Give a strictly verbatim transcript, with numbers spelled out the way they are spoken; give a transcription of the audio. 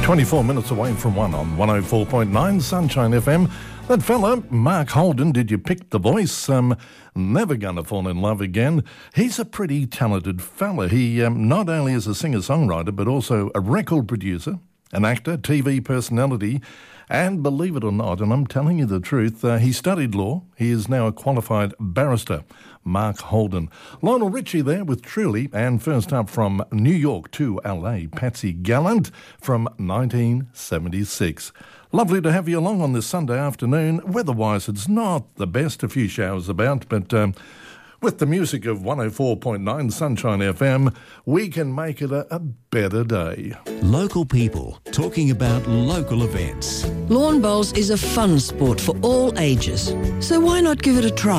twenty-four minutes away from one on one oh four point nine Sunshine F M. That fella, Mark Holden, did you pick the voice? Um, never gonna fall in love again. He's a pretty talented fella. He um, not only is a singer-songwriter, but also a record producer, an actor, T V personality, and believe it or not, and I'm telling you the truth, uh, he studied law. He is now a qualified barrister. Mark Holden. Lionel Richie there with Truly, and first up from New York to L A, Patsy Gallant from nineteen seventy-six. Lovely to have you along on this Sunday afternoon. Weather-wise, it's not the best, a few showers about, but um, with the music of one oh four point nine Sunshine F M, we can make it a, a better day. Local people talking about local events. Lawn bowls is a fun sport for all ages, so why not give it a try?